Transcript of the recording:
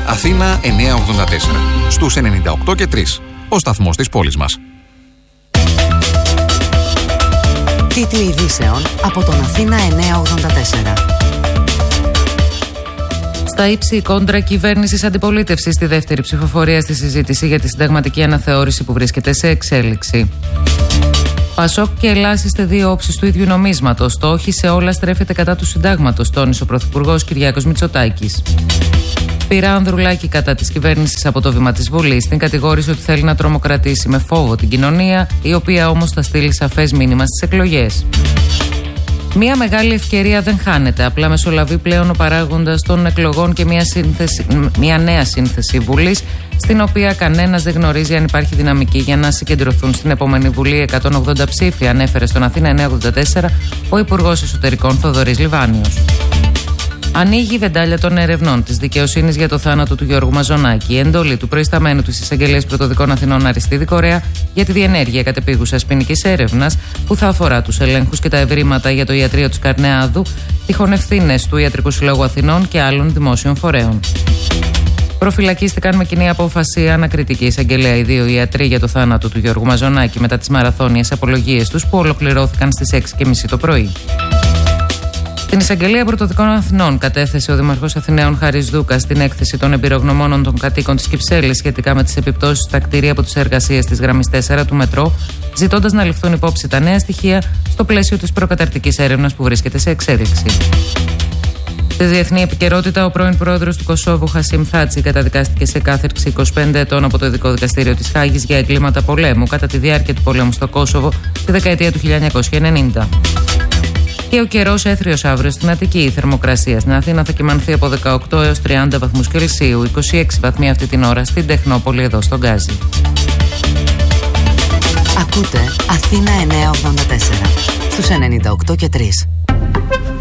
Αθήνα 984. Στους 98 και 3. Ο σταθμός της πόλης μας. Τίτλοι ειδήσεων από τον Αθήνα 984. Στα ύψη κόντρα κυβέρνησης αντιπολίτευσης στη δεύτερη ψηφοφορία στη συζήτηση για τη συνταγματική αναθεώρηση που βρίσκεται σε εξέλιξη. Πασόκ και Ελλάς είστε δύο όψεις του ίδιου νομίσματος. Το όχι σε όλα στρέφεται κατά του συντάγματος, τόνισε ο Πρωθυπουργός Κυριάκος Μητσοτάκης. Πήρα Ανδρουλάκη κατά της κυβέρνησης από το βήμα της Βουλής. Την κατηγόρησε ότι θέλει να τρομοκρατήσει με φόβο την κοινωνία, η οποία όμως θα στείλει σαφές μήνυμα στις εκλογές. Μία μεγάλη ευκαιρία δεν χάνεται. Απλά μεσολαβεί πλέον ο παράγοντας των εκλογών και μια νέα σύνθεση Βουλής, στην οποία κανένας δεν γνωρίζει αν υπάρχει δυναμική για να συγκεντρωθούν στην επόμενη Βουλή 180 ψήφοι, ανέφερε στον Αθήνα 984 ο Υπουργός Εσωτερικών Θοδωρής Λιβάνιος. Ανοίγει η βεντάλια των ερευνών της δικαιοσύνης για το θάνατο του Γιώργου Μαζονάκη. Η εντολή του προϊσταμένου της Εισαγγελίας Πρωτοδικών Αθηνών Αριστίδη Κορέα για τη διενέργεια κατεπήγουσας ποινικής έρευνας που θα αφορά τους ελέγχους και τα ευρήματα για το ιατρείο της Καρνεάδου, τυχόν ευθύνες του Ιατρικού Συλλόγου Αθηνών και άλλων δημόσιων φορέων. Προφυλακίστηκαν με κοινή απόφαση ανακριτική εισαγγελέα οι δύο ιατροί για το θάνατο του Γιώργου Μαζονάκη μετά τις μαραθώνιες απολογίες τους που ολοκληρώθηκαν στις 6:30 το πρωί. Στην Εισαγγελία Πρωτοδικών Αθηνών κατέθεσε ο Δήμαρχος Αθηναίων Χάρης Δούκας στην έκθεση των εμπειρογνωμόνων των κατοίκων της Κυψέλης σχετικά με τις επιπτώσεις στα κτίρια από τις εργασίες της γραμμής 4 του μετρό, ζητώντας να ληφθούν υπόψη τα νέα στοιχεία στο πλαίσιο της προκαταρκτικής έρευνας που βρίσκεται σε εξέλιξη. Στη διεθνή επικαιρότητα, ο πρώην πρόεδρος του Κωσόβου, Χασίμ Θάτσι, καταδικάστηκε σε κάθερξη 25 ετών από το Ειδικό Δικαστήριο της Χάγης για εγκλήματα πολέμου κατά τη διάρκεια του πολέμου στο Κόσοβο τη δεκαετία του 1990. Και ο καιρός έθριος αύριο στην Αττική. Η θερμοκρασία στην Αθήνα θα κυμανθεί από 18 έως 30 βαθμούς Κελσίου, 26 βαθμοί αυτή την ώρα στην Τεχνόπολη εδώ στον Γκάζι. Ακούτε Αθήνα 984 στους 98 και 3.